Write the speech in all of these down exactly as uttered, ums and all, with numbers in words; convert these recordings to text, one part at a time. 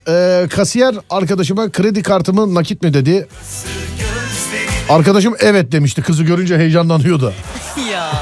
Ee, kasiyer arkadaşıma kredi kartımı nakit mi dedi. Arkadaşım evet demişti, kızı görünce heyecanlanıyordu. Ya.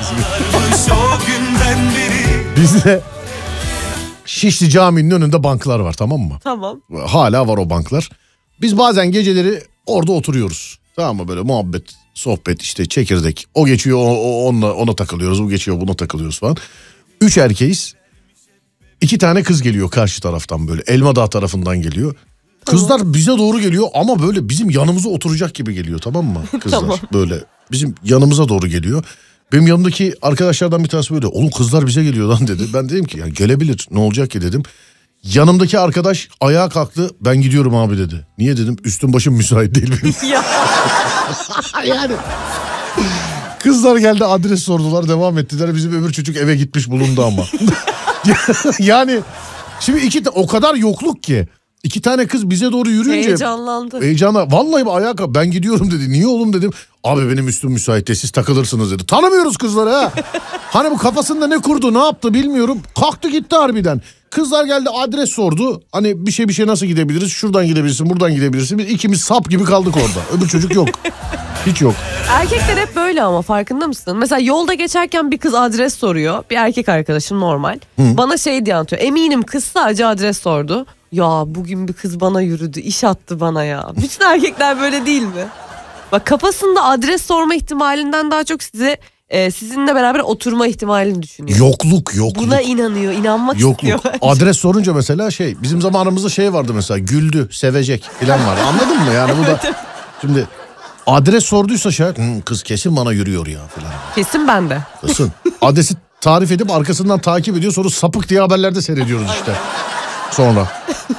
Bizde Şişli Camii'nin önünde banklar var, tamam mı? Tamam. Hala var o banklar. Biz bazen geceleri orada oturuyoruz. Tamam mı, böyle muhabbet, sohbet, işte çekirdek. O geçiyor, o, o, onunla, ona takılıyoruz. Bu geçiyor, buna takılıyoruz falan. Üç erkeğiz. İki tane kız geliyor karşı taraftan böyle. Elmadağ tarafından geliyor. Kızlar tamam. Bize doğru geliyor ama böyle bizim yanımıza oturacak gibi geliyor, tamam mı? Kızlar tamam. Böyle bizim yanımıza doğru geliyor. Benim yanımdaki arkadaşlardan bir tanesi böyle, oğlum kızlar bize geliyor lan dedi. Ben dedim ki ya gelebilir, ne olacak ki dedim. Yanımdaki arkadaş ayağa kalktı, ben gidiyorum abi dedi. Niye dedim, üstüm başım müsait değil benim. Yani kızlar geldi, adres sordular, devam ettiler. Bizim öbür çocuk eve gitmiş bulundu ama. Yani şimdi iki o kadar yokluk ki. İki tane kız bize doğru yürüyünce. Heyecanlandı. Heyecanla. Vallahi bir ayağa kalk, ben gidiyorum dedi. Niye oğlum dedim. Abi benim üstüm müsait değil, siz takılırsınız dedi. Tanımıyoruz kızları ha. Hani bu kafasında ne kurdu, ne yaptı bilmiyorum. Kalktı gitti harbiden. Kızlar geldi, adres sordu. Hani bir şey bir şey nasıl gidebiliriz? Şuradan gidebilirsin, buradan gidebilirsin. Biz ikimiz sap gibi kaldık orada. Öbür çocuk yok. Hiç yok. Erkekler hep böyle ama farkında mısın? Mesela yolda geçerken bir kız adres soruyor. Bir erkek arkadaşım normal. Hı. Bana şey diye anlatıyor. Eminim kız sadece adres sordu. Ya bugün bir kız bana yürüdü, iş attı bana ya. Bütün erkekler böyle değil mi? Bak kafasında adres sorma ihtimalinden daha çok size e, sizinle beraber oturma ihtimalini düşünüyor. Yokluk, yokluk. Buna inanıyor, inanmak yokluk. istiyor. Bence. Adres sorunca mesela şey, bizim zamanımızda şey vardı mesela, güldü, sevecek falan var. Anladın mı? Yani bu da şimdi adres sorduysa şayet kız kesin bana yürüyor ya falan. Kesin bende. Kesin. Adresi tarif edip arkasından takip ediyor, sonra sapık diye haberlerde seyrediyoruz işte. Sonra.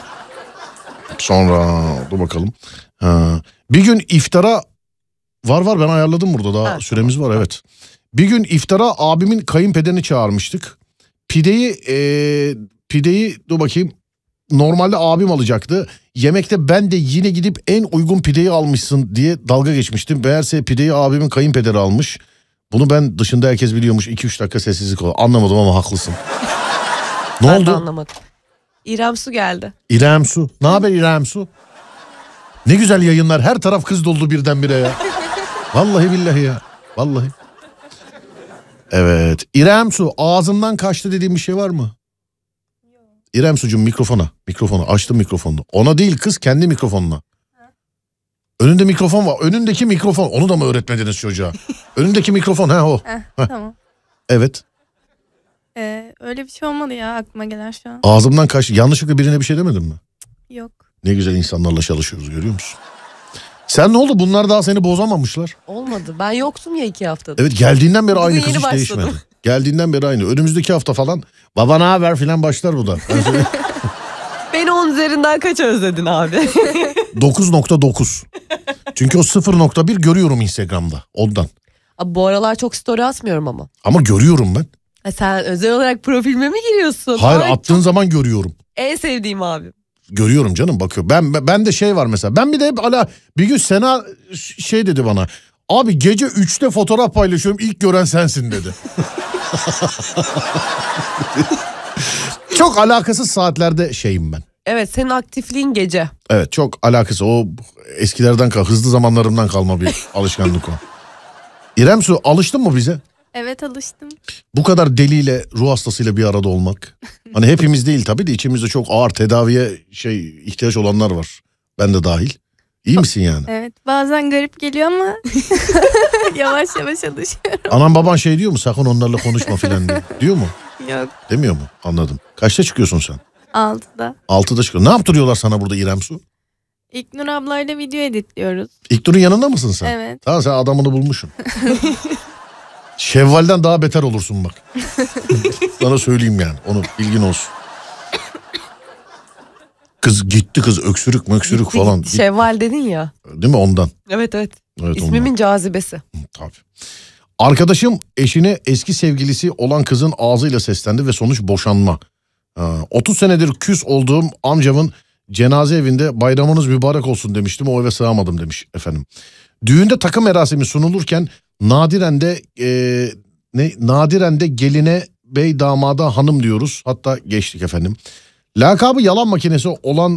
Sonra dur bakalım. Ha. Bir gün iftara var var ben ayarladım burada, daha ha, süremiz tamam. var evet. Bir gün iftara abimin kayınpederini çağırmıştık. Pideyi e, pideyi dur bakayım. Normalde abim alacaktı. Yemekte ben de yine gidip en uygun pideyi almışsın diye dalga geçmiştim. Meğerse pideyi abimin kayınpederi almış. Bunu ben dışında herkes biliyormuş. iki üç dakika sessizlik oldu. Anlamadım ama haklısın. Ne ben oldu? Ben anlamadım. İrem Su geldi. İrem Su. Ne haber İrem Su? Ne güzel yayınlar. Her taraf kız doldu birdenbire ya. Vallahi billahi ya. Vallahi. Evet. İrem Su, ağzından kaçtı dediğim bir şey var mı? Yok. İrem Su'cum mikrofona. Mikrofonu. Açtım mikrofonunu. Ona değil kız, kendi mikrofonuna. Ha? Önünde mikrofon var. Önündeki mikrofon. Onu da mı öğretmediniz çocuğa? Önündeki mikrofon. Ha o. Heh, Heh. Tamam. Evet. Ee, öyle bir şey olmadı ya aklıma gelen şu an. Ağzımdan kaçtı. Yanlışlıkla birine bir şey demedin mi? Yok. Ne güzel insanlarla çalışıyoruz, görüyor musun? Sen ne oldu? Bunlar daha seni bozamamışlar. Olmadı. Ben yoktum ya iki haftada. Evet, geldiğinden beri Bugün aynı kız hiç başladım. değişmedi. Geldiğinden beri aynı. Önümüzdeki hafta falan baba ne haber filan başlar bu da. Beni on üzerinden kaç özledin abi? dokuz nokta dokuz. Çünkü o sıfır nokta bir görüyorum Instagram'da ondan. Abi bu aralar çok story atmıyorum ama. Ama görüyorum ben. E sen özel olarak profilime mi giriyorsun? Hayır, Ay, attığın çok... zaman görüyorum. En sevdiğim abi. Görüyorum canım, bakıyor. Ben ben de şey var mesela. Ben bir de hep ala bir gün Sena şey dedi bana. Abi gece üçte fotoğraf paylaşıyorum, ilk gören sensin dedi. Çok alakasız saatlerde şeyim ben. Evet, senin aktifliğin gece. Evet, çok alakası. O eskilerden kal, hızlı zamanlarımdan kalma bir alışkanlık o. İrem Su, alıştın mı bize? Evet, alıştım. Bu kadar deliyle, ruh hastasıyla bir arada olmak. Hani hepimiz değil tabii de, içimizde çok ağır tedaviye şey ihtiyaç olanlar var. Ben de dahil. İyi misin yani? Evet, bazen garip geliyor ama yavaş yavaş alışıyorum. Anan baban şey diyor mu, sakın onlarla konuşma filan diye. Diyor mu? Yok. Demiyor mu? Anladım. Kaçta çıkıyorsun sen? Altıda. Altıda çıkıyorsun. Ne yaptırıyorlar sana burada İrem Su? İlknur ablayla video editliyoruz. İlknur'un yanında mısın sen? Evet. Tamam, sen adamını bulmuşsun. Şevval'den daha beter olursun bak. Sana söyleyeyim yani. Onu bilgin olsun. Kız gitti, kız öksürük möksürük Gitti, falan. gitti. Şevval dedin ya. Değil mi ondan? Evet evet. Evet, İsmimin ondan. cazibesi. Hı, tabii. Arkadaşım eşine eski sevgilisi olan kızın ağzıyla seslendi ve sonuç boşanma. Ha, otuz senedir küs olduğum amcamın cenaze evinde bayramınız mübarek olsun demiştim. O eve sığamadım demiş efendim. Düğünde takım merasimi sunulurken nadiren de e, ne nadiren de geline bey damada hanım diyoruz. Hatta geçtik efendim. Lakabı yalan makinesi olan